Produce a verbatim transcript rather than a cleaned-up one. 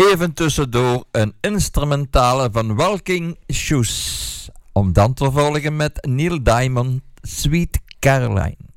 Even tussendoor een instrumentale van Walking Shoes. Om dan te volgen met Neil Diamond, Sweet Caroline.